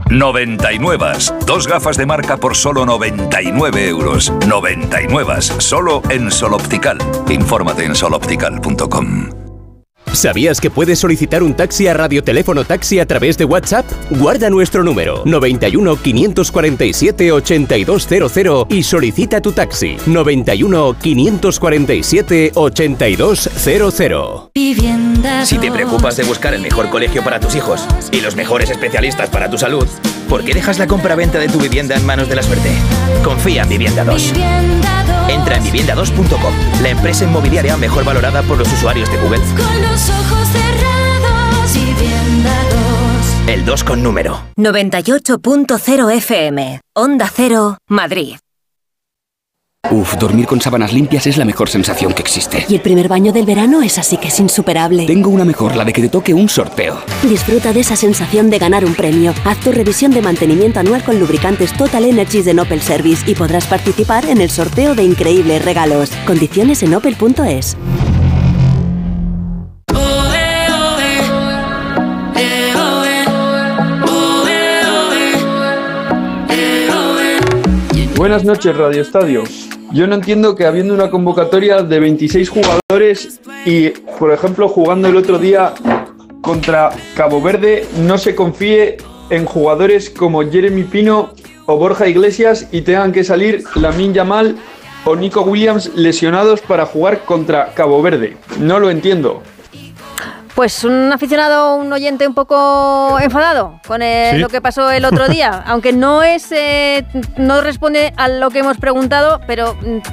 99. 2 gafas de marca por solo 99 euros. 99. Solo en Sol Optical. Infórmate en soloptical.com. ¿Sabías que puedes solicitar un taxi a Radioteléfono Taxi a través de WhatsApp? Guarda nuestro número 91 547 8200 y solicita tu taxi 91 547 8200. Si te preocupas de buscar el mejor colegio para tus hijos y los mejores especialistas para tu salud, ¿por qué dejas la compra-venta de tu vivienda en manos de la suerte? Confía en Vivienda 2. Entra en vivienda2.com, la empresa inmobiliaria mejor valorada por los usuarios de Google. Con los ojos cerrados, Vivienda 2. El 2 con número. 98.0 FM, Onda Cero, Madrid. Dormir con sábanas limpias es la mejor sensación que existe. Y el primer baño del verano es así que es insuperable. Tengo una mejor, la de que te toque un sorteo. Disfruta de esa sensación de ganar un premio. Haz tu revisión de mantenimiento anual con lubricantes Total Energies de Opel Service y podrás participar en el sorteo de increíbles regalos. Condiciones en opel.es. Buenas noches, Radio Estadio. Yo no entiendo que habiendo una convocatoria de 26 jugadores y, por ejemplo, jugando el otro día contra Cabo Verde, no se confíe en jugadores como Jeremy Pino o Borja Iglesias y tengan que salir Lamine Yamal o Nico Williams lesionados para jugar contra Cabo Verde. No lo entiendo. Pues un aficionado, un oyente un poco enfadado con lo que pasó el otro día, aunque no responde a lo que hemos preguntado, pero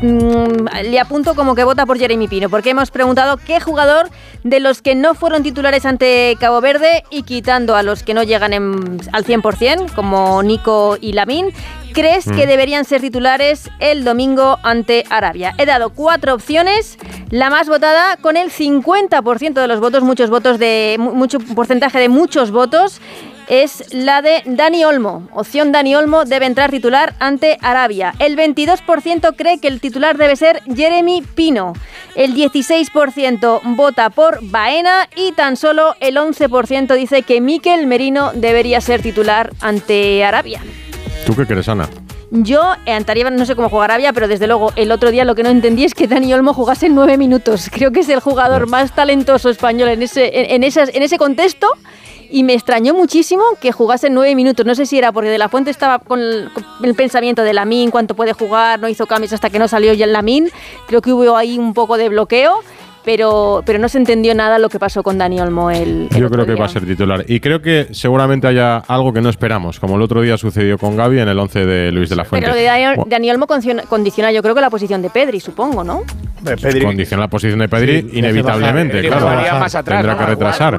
le apunto como que vota por Jeremy Pino, porque hemos preguntado qué jugador de los que no fueron titulares ante Cabo Verde y quitando a los que no llegan al 100%, como Nico y Lamine, ¿crees que deberían ser titulares el domingo ante Arabia? He dado 4 opciones, la más votada con el 50% de los votos, mucho porcentaje de muchos votos, es la de Dani Olmo. Opción Dani Olmo debe entrar titular ante Arabia. El 22% cree que el titular debe ser Jeremy Pino. El 16% vota por Baena y tan solo el 11% dice que Mikel Merino debería ser titular ante Arabia. ¿Tú qué crees, Ana? Yo, ante Arabia, no sé cómo juega Arabia, pero desde luego el otro día lo que no entendí es que Dani Olmo jugase 9 minutos. Creo que es el jugador más talentoso español en ese contexto y me extrañó muchísimo que jugase 9 minutos. No sé si era porque De La Fuente estaba con el pensamiento de Lamine, cuánto puede jugar, no hizo cambios hasta que no salió ya el Lamine. Creo que hubo ahí un poco de bloqueo. Pero no se entendió nada lo que pasó con Dani Olmo Yo creo que va a ser titular. Y creo que seguramente haya algo que no esperamos, como el otro día sucedió con Gavi en el 11 de Luis de la Fuente. Pero Dani Olmo condiciona, yo creo que la posición de Pedri, supongo, ¿no? Condiciona la posición de Pedri inevitablemente, claro. Más atrás, tendrá que retrasar.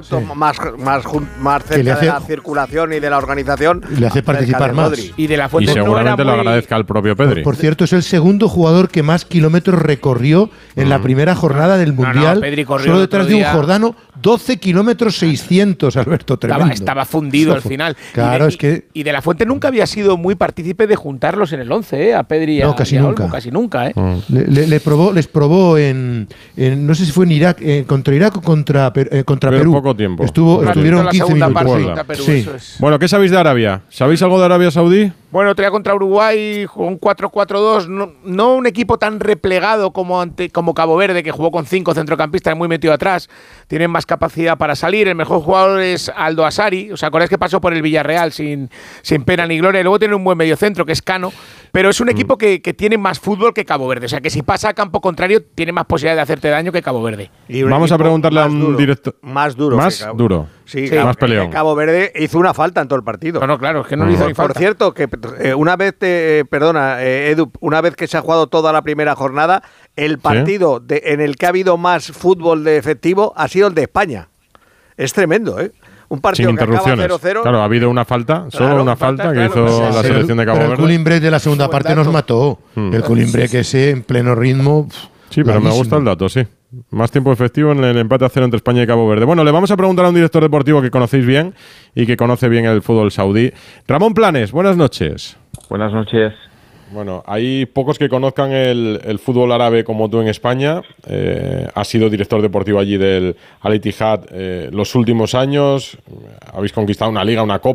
Más cerca de la circulación y de la organización. Le hace participar más. Y de la Fuente seguramente lo agradezca al propio Pedri. Por cierto, es el segundo jugador que más kilómetros recorrió en la primera jornada del Mundial. Solo detrás de un jordano, 12 kilómetros 600, Alberto, tremendo. Estaba fundido al final. Claro, y De La Fuente nunca había sido muy partícipe de juntarlos en el 11, a Pedri y a Olmo, casi nunca. Les probó en no sé si fue en Irak, contra Irak o contra Perú. Poco tiempo. Estuvieron 15 minutos. Sí. Bueno, ¿qué sabéis de Arabia? ¿Sabéis algo de Arabia Saudí? Bueno, otro día contra Uruguay jugó un 4-4-2, no un equipo tan replegado como Cabo Verde, que jugó con 5 centrocampistas muy metido atrás. Tienen más capacidad para salir. El mejor jugador es Aldo Asari. ¿Os acordáis que pasó por el Villarreal sin pena ni gloria? Y luego tiene un buen mediocentro, que es Cano. Pero es un equipo que tiene más fútbol que Cabo Verde. O sea, que si pasa a campo contrario, tiene más posibilidad de hacerte daño que Cabo Verde. Y vamos a preguntarle a un director. Más duro. Más duro. Sí, más peleón. Cabo Verde hizo una falta en todo el partido. No, claro, es que no le hizo ni falta. Por cierto, que una vez, Edu, una vez que se ha jugado toda la primera jornada, el partido en el que ha habido más fútbol de efectivo ha sido el de España. Es tremendo, ¿eh? Un partido sin interrupciones. Que acaba 0-0. Claro, ha habido una falta, solo una falta que hizo la selección de Cabo Verde. El Culimbre de la segunda parte nos mató. El Culimbre que ese en pleno ritmo. Sí, pero me gusta el dato, sí. Más tiempo efectivo en el empate a 0 entre España y Cabo Verde. Bueno, le vamos a preguntar a un director deportivo que conocéis bien y que conoce bien el fútbol saudí. Ramón Planes, buenas noches. Buenas noches. Bueno, hay pocos que conozcan el fútbol árabe como tú en España. Has sido director deportivo allí del Al Ittihad los últimos años. Habéis conquistado una liga, una copa.